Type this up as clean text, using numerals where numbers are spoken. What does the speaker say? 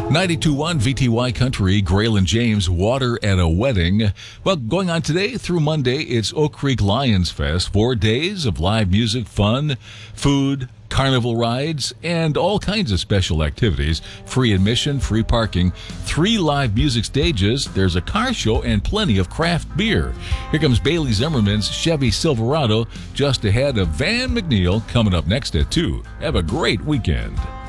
92.1 VTY Country, Grail and James, Water at a Wedding. Well, going on today through Monday, it's Oak Creek Lions Fest. 4 days of live music, fun, food, carnival rides, and all kinds of special activities. Free admission, free parking, 3 live music stages, there's a car show, and plenty of craft beer. Here comes Bailey Zimmerman's Chevy Silverado just ahead of Van McNeil coming up next at 2. Have a great weekend.